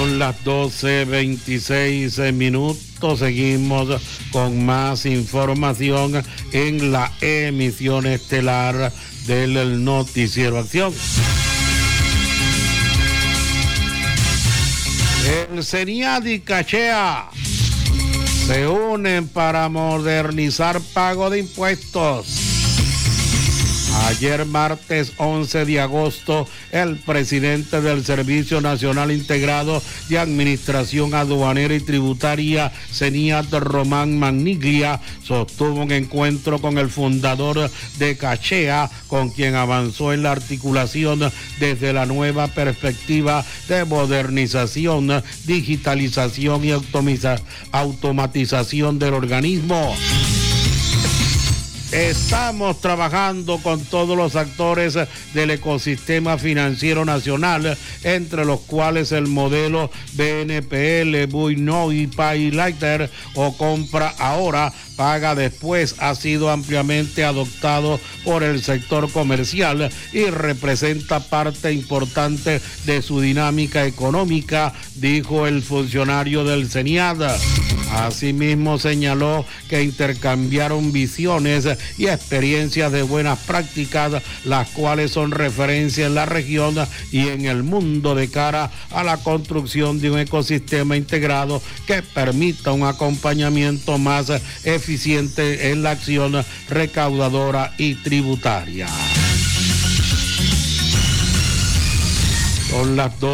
Son las 12:26. Seguimos con más información en la emisión estelar del Noticiero Acción. El CENIAD y Cachea se unen para modernizar pago de impuestos. Ayer martes 11 de agosto, el presidente del Servicio Nacional Integrado de Administración Aduanera y Tributaria, CENIAD, Román Maniglia, sostuvo un encuentro con el fundador de Cachea, con quien avanzó en la articulación desde la nueva perspectiva de modernización, digitalización y automatización del organismo. Estamos trabajando con todos los actores del ecosistema financiero nacional, entre los cuales el modelo BNPL, Buy Now y Pay Later o compra ahora, paga después, ha sido ampliamente adoptado por el sector comercial y representa parte importante de su dinámica económica, dijo el funcionario del CENIAD. Asimismo, señaló que intercambiaron visiones y experiencias de buenas prácticas, las cuales son referencia en la región y en el mundo de cara a la construcción de un ecosistema integrado que permita un acompañamiento más eficiente en la acción recaudadora y tributaria. Son las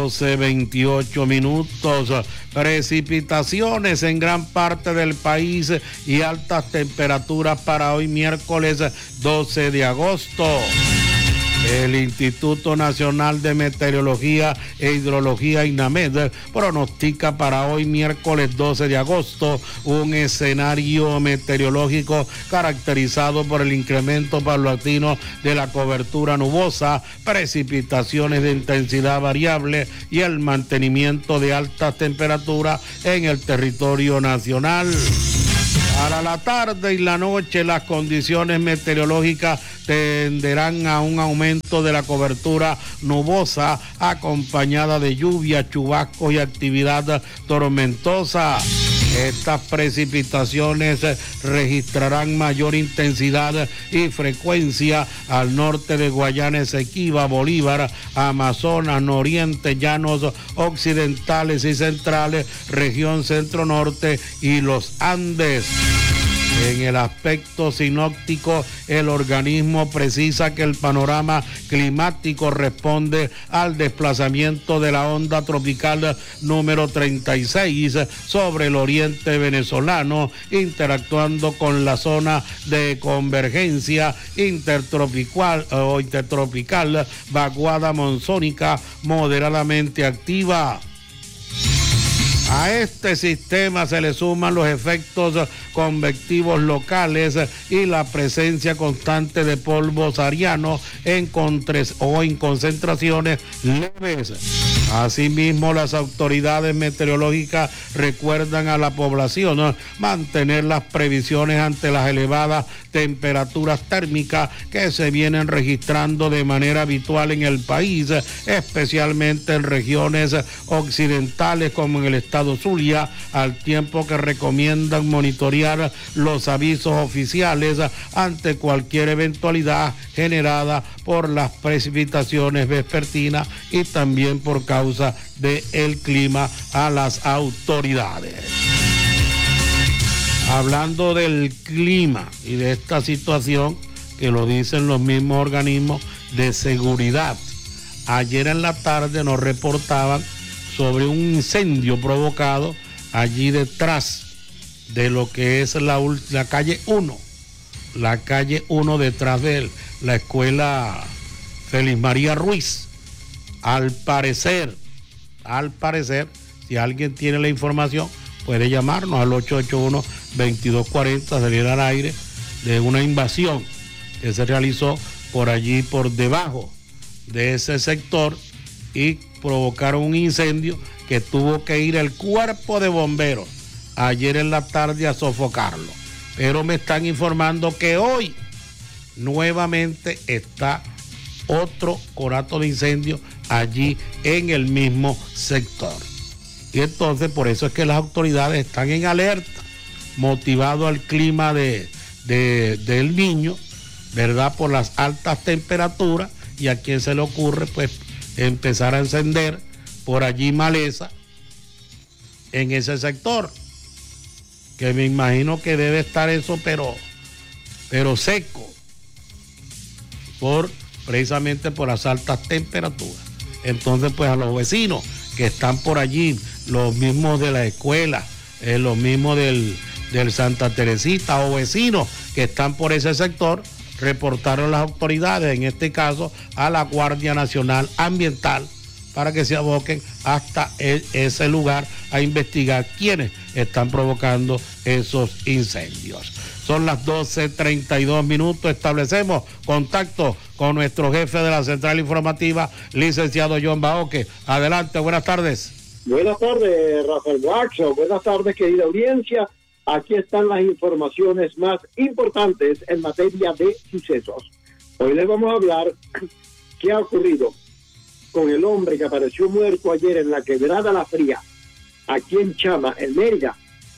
12:28. Precipitaciones en gran parte del país y altas temperaturas para hoy miércoles 12 de agosto. El Instituto Nacional de Meteorología e Hidrología, INAMED, pronostica para hoy miércoles 12 de agosto un escenario meteorológico caracterizado por el incremento paulatino de la cobertura nubosa, precipitaciones de intensidad variable y el mantenimiento de altas temperaturas en el territorio nacional. Para la tarde y la noche, las condiciones meteorológicas tenderán a un aumento de la cobertura nubosa, acompañada de lluvia, chubascos y actividad tormentosa. Estas precipitaciones registrarán mayor intensidad y frecuencia al norte de Guayana Esequiba, Bolívar, Amazonas, Nororiente, Llanos Occidentales y Centrales, región Centro-Norte y los Andes. En el aspecto sinóptico, el organismo precisa que el panorama climático responde al desplazamiento de la onda tropical número 36 sobre el oriente venezolano, interactuando con la zona de convergencia intertropical vaguada monzónica moderadamente activa. A este sistema se le suman los efectos convectivos locales y la presencia constante de polvo sahariano en concentraciones leves. Asimismo, las autoridades meteorológicas recuerdan a la población mantener las previsiones ante las elevadas temperaturas térmicas que se vienen registrando de manera habitual en el país, especialmente en regiones occidentales como en el estado Zulia, al tiempo que recomiendan monitorear los avisos oficiales ante cualquier eventualidad generada por las precipitaciones vespertinas y también por causa del clima a las autoridades. Hablando del clima y de esta situación que lo dicen los mismos organismos de seguridad, ayer en la tarde nos reportaban sobre un incendio provocado allí detrás de lo que es la calle 1, detrás de la escuela Félix María Ruiz. Al parecer, si alguien tiene la información, puede llamarnos al 881-2240, salir al aire de una invasión que se realizó por allí, por debajo de ese sector, y provocaron un incendio que tuvo que ir el cuerpo de bomberos ayer en la tarde a sofocarlo. Pero me están informando que hoy nuevamente está otro conato de incendio allí en el mismo sector. Y entonces por eso es que las autoridades están en alerta, motivado al clima del niño, ¿verdad? Por las altas temperaturas, y a quien se le ocurre pues empezar a encender por allí maleza en ese sector, que me imagino que debe estar eso pero seco, precisamente por las altas temperaturas. Entonces pues a los vecinos que están por allí, los mismos de la escuela, los mismos del Santa Teresita, o vecinos que están por ese sector, reportaron las autoridades, en este caso a la Guardia Nacional Ambiental, para que se aboquen hasta ese lugar a investigar quiénes están provocando esos incendios. Son las 12:32. Establecemos contacto con nuestro jefe de la central informativa, licenciado John Baoque. Adelante, buenas tardes. Buenas tardes, Rafael Waxo. Buenas tardes, querida audiencia. Aquí están las informaciones más importantes en materia de sucesos. Hoy les vamos a hablar qué ha ocurrido con el hombre que apareció muerto ayer en la quebrada La Fría, aquí en Chama, en Mérida,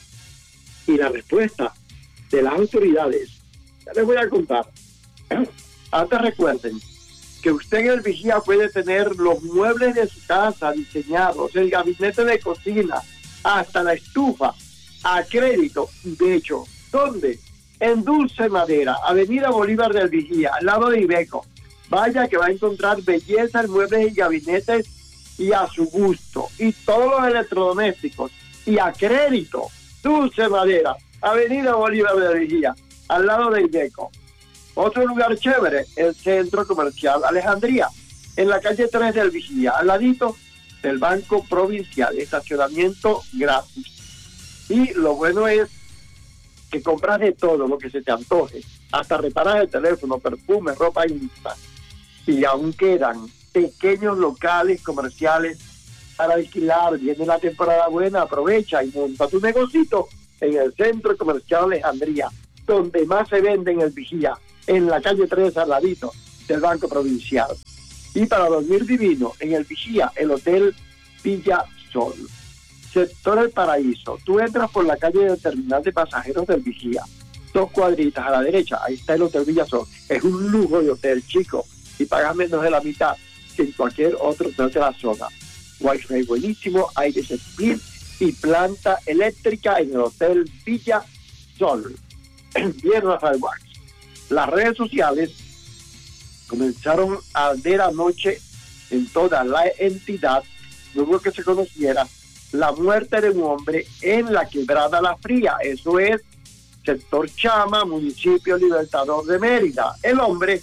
y la respuesta de las autoridades. Ya les voy a contar. Antes recuerden que usted en el Vigía puede tener los muebles de su casa diseñados, el gabinete de cocina, hasta la estufa, a crédito. De hecho, ¿dónde? En Dulce Madera, Avenida Bolívar del Vigía, al lado de Ibeco. Vaya que va a encontrar belleza en muebles y gabinetes y a su gusto. Y todos los electrodomésticos. Y a crédito. Dulce Madera, Avenida Bolívar del Vigía, al lado de Ibeco. Otro lugar chévere, el Centro Comercial Alejandría, en la calle 3 del Vigía, al ladito del Banco Provincial. Estacionamiento gratis. Y lo bueno es que compras de todo lo que se te antoje. Hasta reparas el teléfono, perfume, ropa íntima. Y aún quedan pequeños locales comerciales para alquilar. Viene la temporada buena, aprovecha y monta tu negocito en el Centro Comercial Alejandría, donde más se vende en el Vigía, en la calle 3 al ladito del Banco Provincial. Y para dormir divino, en el Vigía, el Hotel Villa Sol. Sector El Paraíso. Tú entras por la calle del terminal de pasajeros del Vigía, 2 cuadritas a la derecha, ahí está el Hotel Villa Sol. Es un lujo de hotel, chico, y pagas menos de la mitad que en cualquier otro hotel de la zona. Wi-Fi buenísimo, aire split y planta eléctrica en el Hotel Villa Sol. Bien, Rafael Wax. Las redes sociales comenzaron a arder anoche en toda la entidad, luego que se conociera la muerte de un hombre en la quebrada La Fría. Eso es sector Chama, municipio Libertador de Mérida. El hombre,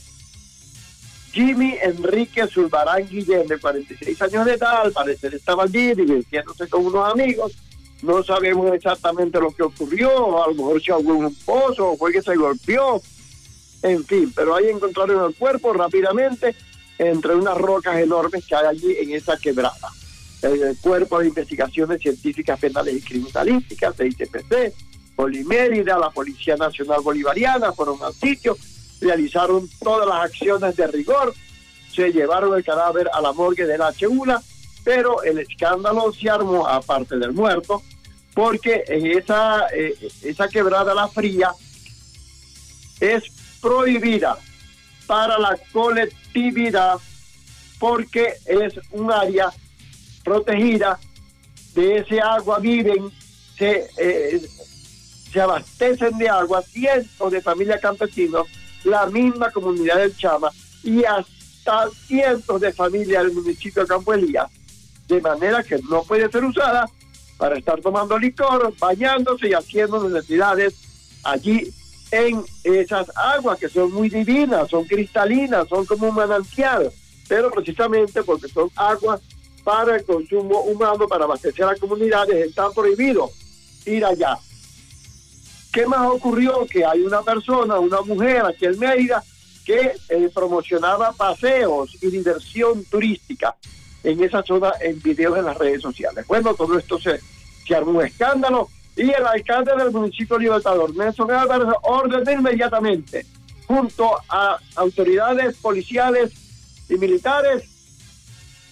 Jimmy Enrique Zulbarán Guillén, de 46 años de edad, al parecer estaba allí divirtiéndose con unos amigos. No sabemos exactamente lo que ocurrió, a lo mejor se ahogó en un pozo, o fue que se golpeó, en fin, pero ahí encontraron el cuerpo rápidamente entre unas rocas enormes que hay allí en esa quebrada. El Cuerpo de Investigaciones Científicas Penales y Criminalísticas, de ICPC, Polimérida, la Policía Nacional Bolivariana, fueron al sitio, realizaron todas las acciones de rigor, se llevaron el cadáver a la morgue de la Cheula, pero el escándalo se armó, aparte del muerto, porque en esa quebrada La Fría es prohibida para la colectividad porque es un área protegida. De ese agua viven, se abastecen de agua cientos de familias campesinos, la misma comunidad del Chama y hasta cientos de familias del municipio de Campo Elías, de manera que no puede ser usada para estar tomando licor, bañándose y haciendo necesidades allí en esas aguas que son muy divinas, son cristalinas, son como un manantial, pero precisamente porque son aguas para el consumo humano, para abastecer a comunidades, está prohibido ir allá. ¿Qué más ocurrió? Que hay una persona, una mujer aquí en Mérida, que promocionaba paseos y diversión turística en esa zona en videos en las redes sociales. Bueno, todo esto se armó un escándalo y el alcalde del municipio Libertador, Nelson Álvarez, ordenó inmediatamente, junto a autoridades policiales y militares,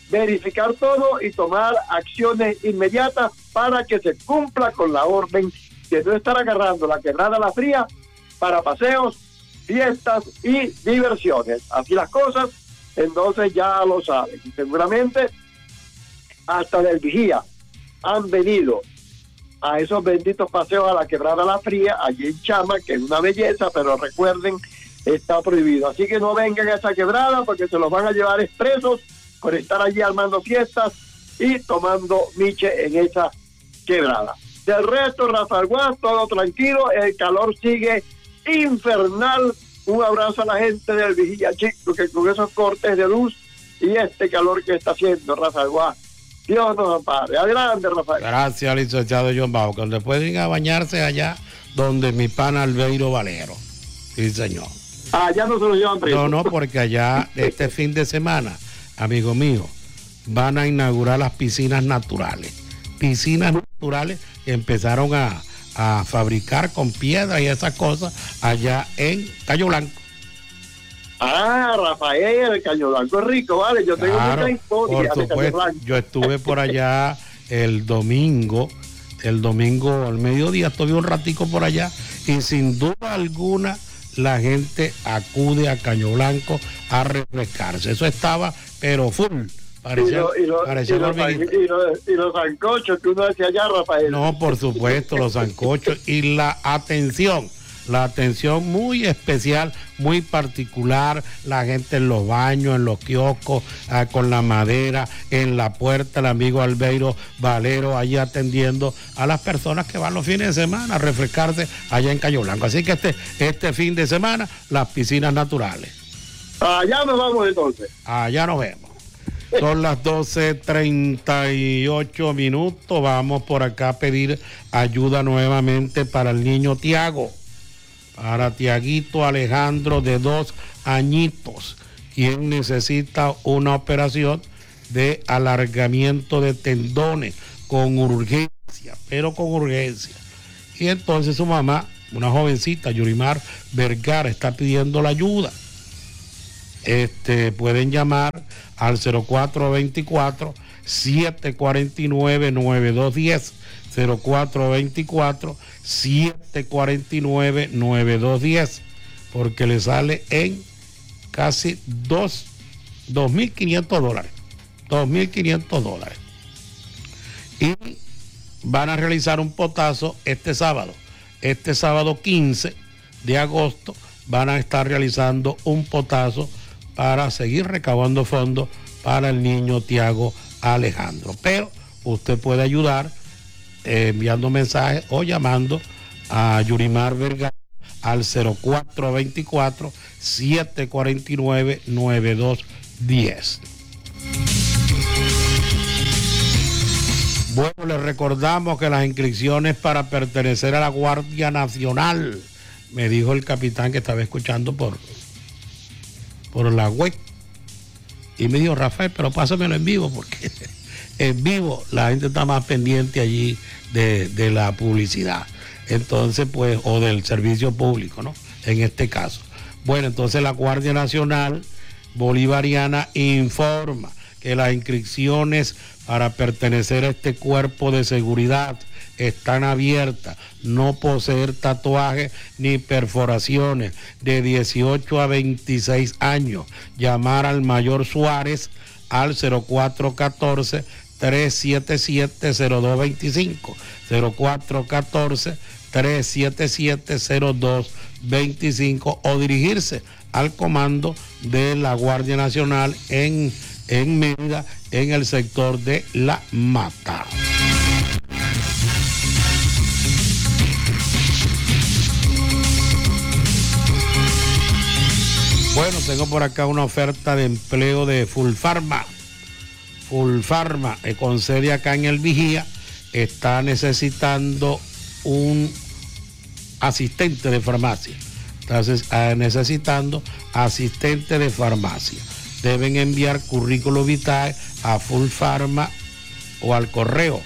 verificar todo y tomar acciones inmediatas para que se cumpla con la orden de no estar agarrando la Quebrada La Fría para paseos, fiestas y diversiones. Así las cosas, entonces ya lo saben. Seguramente hasta del Vigía han venido a esos benditos paseos a la Quebrada La Fría, allí en Chama, que es una belleza, pero recuerden, está prohibido. Así que no vengan a esa quebrada porque se los van a llevar expresos por estar allí armando fiestas y tomando miche en esa quebrada. Del resto, Rafael Guas, todo tranquilo, el calor sigue infernal. Un abrazo a la gente del Vigía Chico, que con esos cortes de luz y este calor que está haciendo, Rafael Guas, Dios nos ampare. Adelante, Rafael. Gracias, licenciado John Bau, que donde pueden ir a bañarse allá donde mi pana Albeiro Valero. Sí, señor. Allá no se los llevan preso. No, porque allá este fin de semana, amigo mío, van a inaugurar las piscinas naturales. Piscinas naturales que empezaron a fabricar con piedra y esas cosas allá en Cayo Blanco. Rafael, el Cayo Blanco es rico, vale. Yo tengo mucha historia por supuesto. Yo estuve por allá el domingo al mediodía, estuve un ratico por allá y sin duda alguna la gente acude a Cayo Blanco a refrescarse. Eso estaba, pero full. Parecía y los sancochos que uno decía allá, Rafael. No, por supuesto, los sancochos y la atención muy especial, muy particular, la gente en los baños, en los kioscos, con la madera, en la puerta, el amigo Albeiro Valero allí atendiendo a las personas que van los fines de semana a refrescarse allá en Cayo Blanco. Así que este fin de semana, las piscinas naturales. Allá nos vamos entonces. Allá nos vemos. Son las 12:38 minutos. Vamos por acá a pedir ayuda nuevamente para el niño Tiago, para Tiaguito Alejandro de 2 añitos, quien necesita una operación de alargamiento de tendones con urgencia. Y entonces su mamá, una jovencita, Yurimar Vergara, está pidiendo la ayuda. Pueden llamar al 0424-749-9210, 0424-749-9210, porque le sale en casi $2,500. $2,500. Y van a realizar un potazo este sábado 15 de agosto, van a estar realizando un potazo para seguir recaudando fondos para el niño Tiago Alejandro. Pero usted puede ayudar enviando mensajes o llamando a Yurimar Vergara al 0424-749-9210. Bueno, les recordamos que las inscripciones para pertenecer a la Guardia Nacional, me dijo el capitán que estaba escuchando por la web, y me dijo, Rafael, pero pásamelo en vivo, porque en vivo la gente está más pendiente allí de la publicidad, entonces pues, o del servicio público, ¿no? En este caso. Bueno, entonces la Guardia Nacional Bolivariana informa que las inscripciones para pertenecer a este cuerpo de seguridad están abiertas, no poseer tatuajes ni perforaciones, de 18 a 26 años, llamar al mayor Suárez al 0414-377-0225, 0414-377-0225, o dirigirse al comando de la Guardia Nacional en Mérida, en el sector de La Mata. Bueno, tengo por acá una oferta de empleo de Full Pharma. Full Pharma, con sede acá en el Vigía, está necesitando un asistente de farmacia. Entonces, necesitando asistente de farmacia. Deben enviar currículo vitae a Full Pharma o al correo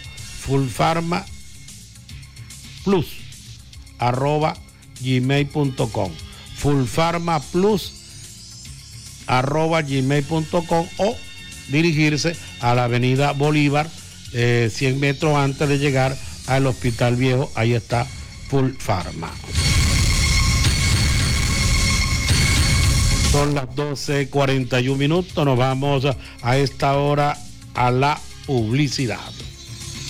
fullpharmaplus@gmail.com, fullpharmaplus@gmail.com, o dirigirse a la avenida Bolívar, 100 metros antes de llegar al Hospital Viejo. Ahí está Full Pharma. Son las 12:41 minutos. Nos vamos a esta hora a la publicidad.